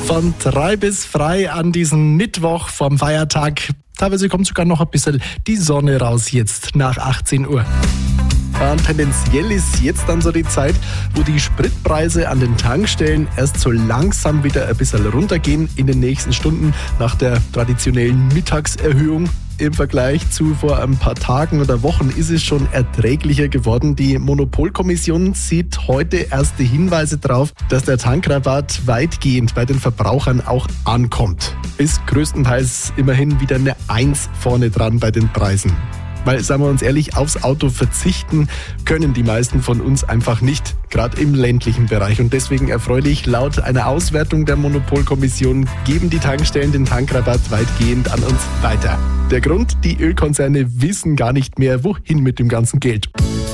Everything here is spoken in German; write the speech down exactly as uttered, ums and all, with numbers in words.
Von drei bis frei an diesem Mittwoch vom Feiertag. Teilweise kommt sogar noch ein bisschen die Sonne raus jetzt nach achtzehn Uhr. Und tendenziell ist jetzt dann so die Zeit, wo die Spritpreise an den Tankstellen erst so langsam wieder ein bisschen runtergehen in den nächsten Stunden nach der traditionellen Mittagserhöhung. Im Vergleich zu vor ein paar Tagen oder Wochen ist es schon erträglicher geworden. Die Monopolkommission sieht heute erste Hinweise darauf, dass der Tankrabatt weitgehend bei den Verbrauchern auch ankommt. Ist größtenteils immerhin wieder eine Eins vorne dran bei den Preisen. Weil, sagen wir uns ehrlich, aufs Auto verzichten können die meisten von uns einfach nicht, gerade im ländlichen Bereich. Und deswegen erfreulich, laut einer Auswertung der Monopolkommission geben die Tankstellen den Tankrabatt weitgehend an uns weiter. Der Grund, die Ölkonzerne wissen gar nicht mehr, wohin mit dem ganzen Geld.